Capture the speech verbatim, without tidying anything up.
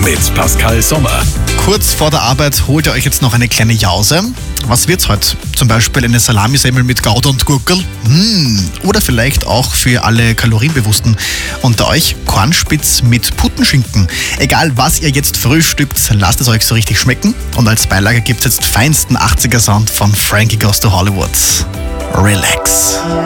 mit Pascal Sommer. Kurz vor der Arbeit holt ihr euch jetzt noch eine kleine Jause. Was wird's heute? Zum Beispiel eine Salamisemmel mit Gouda und Gurkel? Mmh. Oder vielleicht auch für alle Kalorienbewussten unter euch Cornspitz mit Puttenschinken. Egal was ihr jetzt frühstückt, lasst es euch so richtig schmecken. Und als Beilage gibt's jetzt feinsten achtziger Sound von Frankie Goes to Hollywood. Relax.